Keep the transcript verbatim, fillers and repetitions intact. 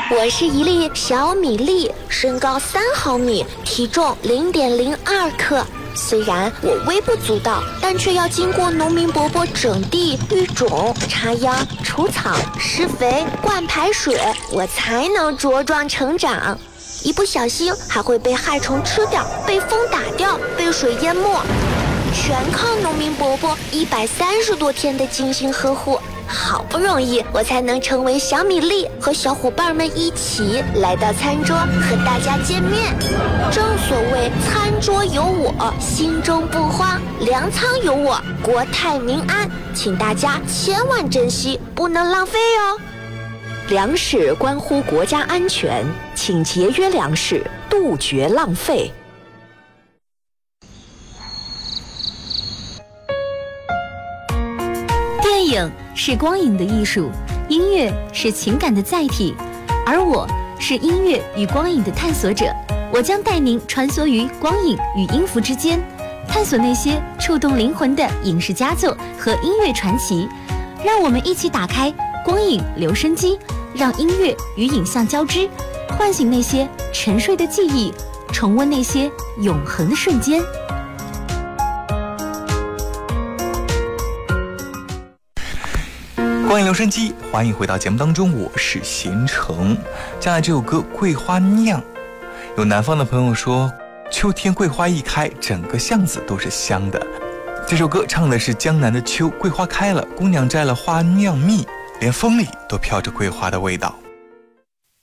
我是一粒小米粒，身高三毫米，体重零点零二克。虽然我微不足道，但却要经过农民伯伯整地、育种、插秧、除草、施肥、灌排水，我才能茁壮成长。一不小心还会被害虫吃掉，被风打掉，被水淹没，全靠农民伯伯一百三十多天的精心呵护。好不容易我才能成为小米粒，和小伙伴们一起来到餐桌和大家见面。正所谓餐桌有我，心中不慌；粮仓有我，国泰民安。请大家千万珍惜，不能浪费哦。 粮食关乎国家安全，请节约粮食，杜绝浪费。 电影是光影的艺术，音乐是情感的载体，而我是音乐与光影的探索者。我将带您穿梭于光影与音符之间，探索那些触动灵魂的影视佳作和音乐传奇。让我们一起打开光影留声机，让音乐与影像交织，唤醒那些沉睡的记忆，重温那些永恒的瞬间。 光影留声机，欢迎回到节目当中，我是贤成。接下来这首歌《桂花酿》，有南方的朋友说，秋天桂花一开，整个巷子都是香的。这首歌唱的是江南的秋，桂花开了，姑娘摘了花酿蜜，连风里都飘着桂花的味道。